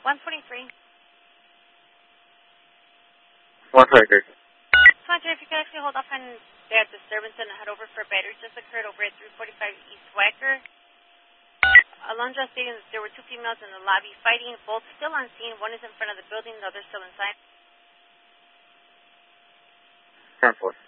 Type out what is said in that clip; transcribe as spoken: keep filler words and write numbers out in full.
one forty-three. one forty-three. one forty-three, if you could actually hold off on that disturbance and head over for battery just occurred over at three forty-five East Wacker. Alondra stating that there were two females in the lobby fighting, both still on scene. One is in front of the building, the other still inside. ten four.